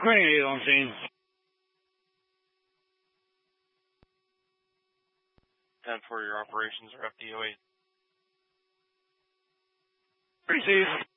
Grenade on scene. 10-4, your operations are FDO8. Received.